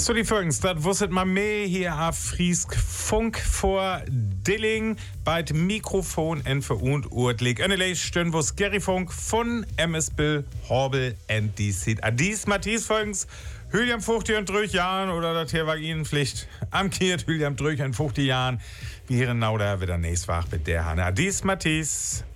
So, die Folgens, das wusstet man mehr hier auf Friesk Funk vor Dilling bei Mikrofon en für und Urtlig. Eine Stunde, wo's Gary Funk von MS Bill Horbel and DC. Dies Matthias Folgens, Hüliam 50 und 3 Jahren oder das hier war Ihnen Pflicht. Am Kiert Hüliam 3 und 50 Jahren. Wir hier genau da wieder nächstes Woche mit der Hanna. Dies Matthias.